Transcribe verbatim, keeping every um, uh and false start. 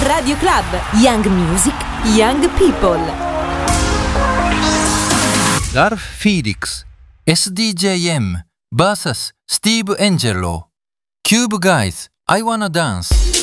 Radio Club, Young Music, Young People. Ralph Felix, S D J M vs Steve Angello. Cube Guys, I Wanna Dance.